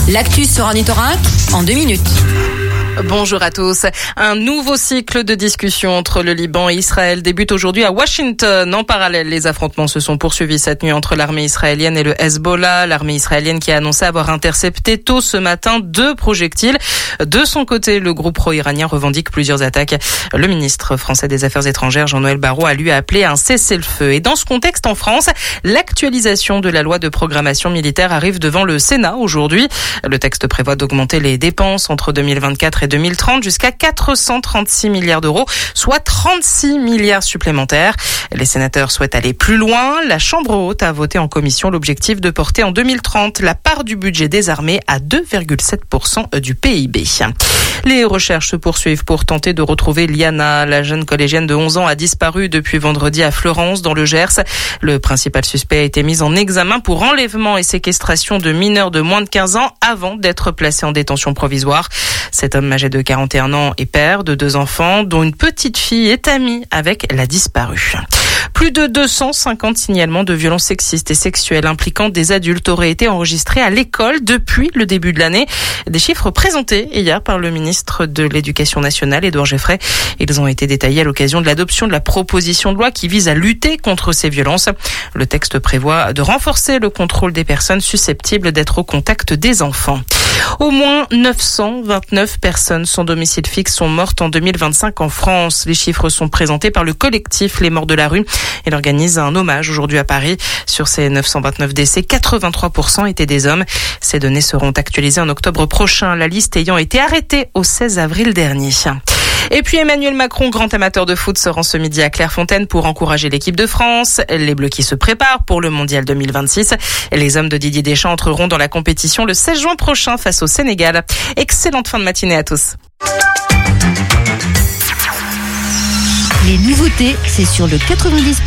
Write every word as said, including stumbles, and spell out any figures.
L'actu sur Ornithorynque en deux minutes. Bonjour à tous. Un nouveau cycle de discussion entre le Liban et Israël débute aujourd'hui à Washington. En parallèle, les affrontements se sont poursuivis cette nuit entre l'armée israélienne et le Hezbollah. L'armée israélienne qui a annoncé avoir intercepté tôt ce matin deux projectiles. De son côté, le groupe pro-iranien revendique plusieurs attaques. Le ministre français des Affaires étrangères, Jean-Noël Barrot, a lui appelé à un cessez-le-feu. Et dans ce contexte, en France, l'actualisation de la loi de programmation militaire arrive devant le Sénat aujourd'hui. Le texte prévoit d'augmenter les dépenses entre deux mille vingt-quatre et deux mille trente jusqu'à quatre cent trente-six milliards d'euros, soit trente-six milliards supplémentaires. Les sénateurs souhaitent aller plus loin. La Chambre haute a voté en commission l'objectif de porter en deux mille trente la part du budget des armées à deux virgule sept pour cent du P I B. Les recherches se poursuivent pour tenter de retrouver Liana. La jeune collégienne de onze ans a disparu depuis vendredi à Fleurance, dans le Gers. Le principal suspect a été mis en examen pour enlèvement et séquestration de mineurs de moins de quinze ans avant d'être placé en détention provisoire. Cet homme âgé de quarante et un ans est père de deux enfants, dont une petite fille est amie avec la disparue. Plus de deux cent cinquante signalements de violences sexistes et sexuelles impliquant des adultes auraient été enregistrés à l'école depuis le début de l'année. Des chiffres présentés hier par le ministre de l'Éducation nationale, Édouard Geoffray. Ils ont été détaillés à l'occasion de l'adoption de la proposition de loi qui vise à lutter contre ces violences. Le texte prévoit de renforcer le contrôle des personnes susceptibles d'être au contact des enfants. Au moins neuf cent vingt-neuf personnes sans domicile fixe sont mortes en deux mille vingt-cinq en France. Les chiffres sont présentés par le collectif Les Morts de la Rue. Il organise un hommage aujourd'hui à Paris. Sur ces neuf cent vingt-neuf décès, quatre-vingt-trois pour cent étaient des hommes. Ces données seront actualisées en octobre prochain, la liste ayant été arrêtée au seize avril dernier. Et puis Emmanuel Macron, grand amateur de foot, se rend ce midi à Clairefontaine pour encourager l'équipe de France. Les Bleus qui se préparent pour le Mondial deux mille vingt-six. Les hommes de Didier Deschamps entreront dans la compétition le seize juin prochain face au Sénégal. Excellente fin de matinée à tous. Les nouveautés, c'est sur le quatre-vingt-dix.